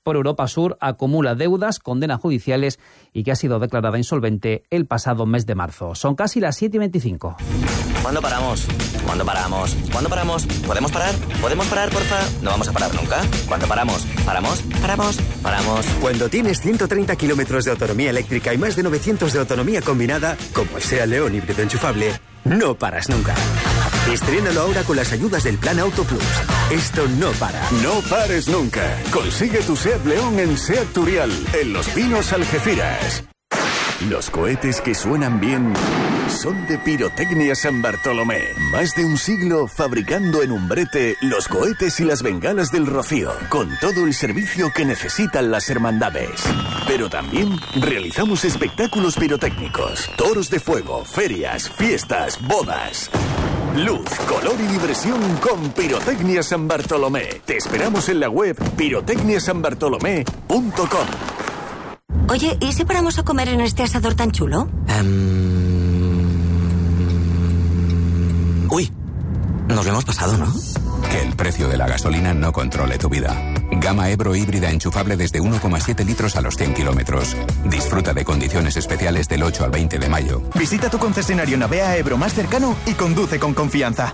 por Europa Sur acumula deudas, condenas judiciales y que ha sido declarada insolvente el pasado mes de marzo. Son casi las 7:25. ¿Cuándo paramos? ¿Cuándo paramos? ¿Cuándo paramos? ¿Podemos parar? ¿Podemos parar, porfa? No vamos a parar nunca. ¿Cuándo paramos? ¿Paramos? ¿Paramos? ¿Paramos? Cuando tienes 130 kilómetros de autonomía eléctrica y más de 900 de autonomía combinada, como el SEAT León híbrido enchufable, no paras nunca. Estrénalo ahora con las ayudas del Plan Auto Plus. Esto no para. No pares nunca. Consigue tu SEAT León en SEAT Turial, en Los Pinos, Algeciras. Los cohetes que suenan bien son de Pirotecnia San Bartolomé. Más de un siglo fabricando en Umbrete los cohetes y las bengalas del Rocío, con todo el servicio que necesitan las hermandades. Pero también realizamos espectáculos pirotécnicos, toros de fuego, ferias, fiestas, bodas. Luz, color y diversión con Pirotecnia San Bartolomé. Te esperamos en la web pirotecniasanbartolomé.com. Oye, ¿y si paramos a comer en este asador tan chulo? Uy, nos lo hemos pasado, ¿no? Que el precio de la gasolina no controle tu vida. Gama Ebro híbrida enchufable desde 1,7 litros a los 100 kilómetros. Disfruta de condiciones especiales del 8 al 20 de mayo. Visita tu concesionario Navea Ebro más cercano y conduce con confianza.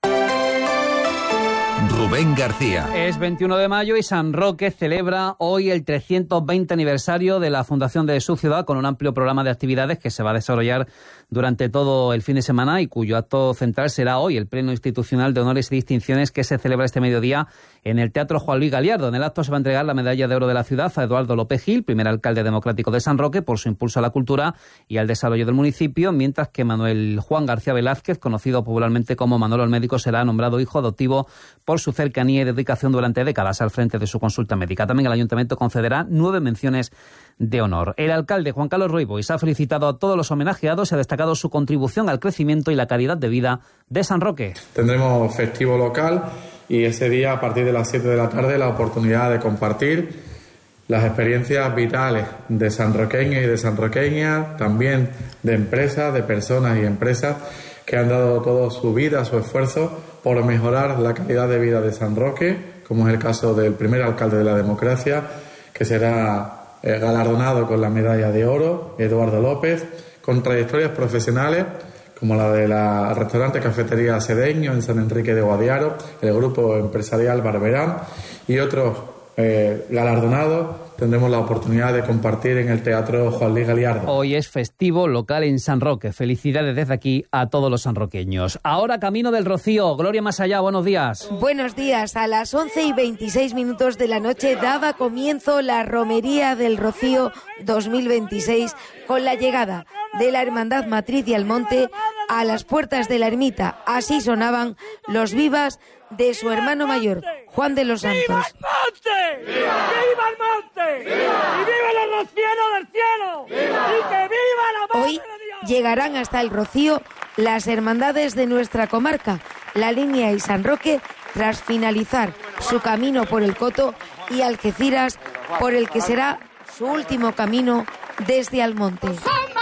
Rubén García. Es 21 de mayo y San Roque celebra hoy el 320 aniversario de la fundación de su ciudad, con un amplio programa de actividades que se va a desarrollar durante todo el fin de semana y cuyo acto central será hoy el pleno institucional de honores y distinciones que se celebra este mediodía en el Teatro Juan Luis Galiardo. En el acto se va a entregar la medalla de oro de la ciudad a Eduardo López Gil, primer alcalde democrático de San Roque, por su impulso a la cultura y al desarrollo del municipio, mientras que Manuel Juan García Velázquez, conocido popularmente como Manolo el Médico, será nombrado hijo adoptivo por su cercanía y dedicación durante décadas al frente de su consulta médica. También el Ayuntamiento concederá 9 menciones de honor. El alcalde Juan Carlos Ruiz Boix ha felicitado a todos los homenajeados y ha destacado su contribución al crecimiento y la calidad de vida de San Roque. Tendremos festivo local y ese día, a partir de las 7 de la tarde, la oportunidad de compartir las experiencias vitales de sanroqueños y de sanroqueñas, también de empresas, de personas y empresas que han dado toda su vida, su esfuerzo por mejorar la calidad de vida de San Roque, como es el caso del primer alcalde de la democracia, que será galardonado con la medalla de oro, Eduardo López, con trayectorias profesionales como la de la restaurante Cafetería Sedeño en San Enrique de Guadiaro, el grupo empresarial Barberán y otros galardonados. Tendremos la oportunidad de compartir en el Teatro Juan Luis Galiardo. Hoy es festivo local en San Roque. Felicidades desde aquí a todos los sanroqueños. Ahora camino del Rocío. Gloria Más Allá, buenos días. Buenos días. A las 11:26 de la noche daba comienzo la Romería del Rocío 2026 con la llegada de la Hermandad Matriz y Almonte a las puertas de la ermita. Así sonaban los vivas de su hermano mayor, Juan de los Santos. ¡Viva el monte! ¡Viva el monte! ¡Viva! ¡Y viva los rocieros del cielo! ¡Viva! ¡Y que viva la madre Hoy de Dios! Llegarán hasta el Rocío las hermandades de nuestra comarca, La Línea y San Roque, tras finalizar su camino por el Coto, y Algeciras, por el que será su último camino desde Almonte.